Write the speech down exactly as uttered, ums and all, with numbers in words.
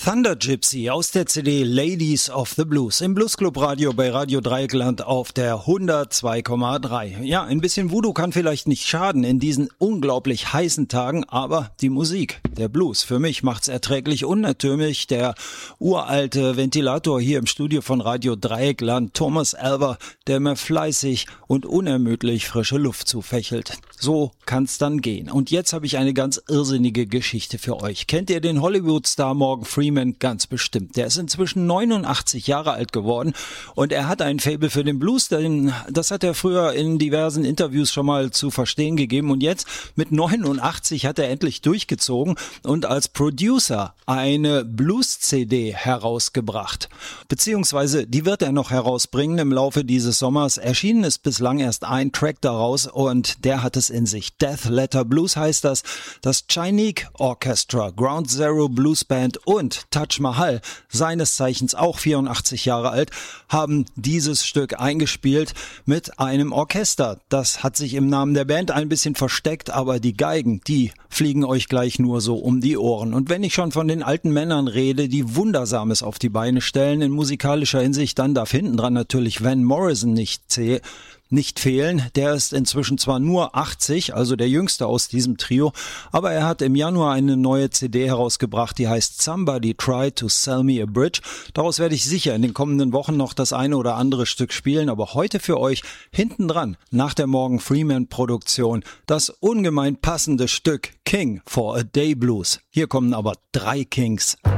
Thunder Gypsy aus der C D Ladies of the Blues im Bluesclub Radio bei Radio Dreieckland auf der hundertzwei Komma drei. Ja, ein bisschen Voodoo kann vielleicht nicht schaden in diesen unglaublich heißen Tagen, aber die Musik, der Blues, für mich macht's erträglich unertümlich. Der uralte Ventilator hier im Studio von Radio Dreieckland, Thomas Alva, der mir fleißig und unermüdlich frische Luft zufächelt. So kann's dann gehen. Und jetzt habe ich eine ganz irrsinnige Geschichte für euch. Kennt ihr den Hollywood-Star Morgan Freeman? Ganz bestimmt. Der ist inzwischen neunundachtzig Jahre alt geworden und er hat ein Faible für den Blues, denn das hat er früher in diversen Interviews schon mal zu verstehen gegeben und jetzt mit neunundachtzig hat er endlich durchgezogen und als Producer eine Blues-C D herausgebracht. Beziehungsweise die wird er noch herausbringen im Laufe dieses Sommers. Erschienen ist bislang erst ein Track daraus und der hat es in sich. Death Letter Blues heißt das. Das Chinook Orchestra, Ground Zero Blues Band und Taj Mahal, seines Zeichens auch vierundachtzig Jahre alt, haben dieses Stück eingespielt mit einem Orchester. Das hat sich im Namen der Band ein bisschen versteckt, aber die Geigen, die fliegen euch gleich nur so um die Ohren. Und wenn ich schon von den alten Männern rede, die Wundersames auf die Beine stellen in musikalischer Hinsicht, dann darf hinten dran natürlich Van Morrison nicht zählen. nicht fehlen. Der ist inzwischen zwar nur achtzig, also der jüngste aus diesem Trio, aber er hat im Januar eine neue C D herausgebracht, die heißt Somebody Tried to Sell Me a Bridge. Daraus werde ich sicher in den kommenden Wochen noch das eine oder andere Stück spielen, aber heute für euch hinten dran, nach der Morgan Freeman Produktion, das ungemein passende Stück King for a Day Blues. Hier kommen aber drei Kings.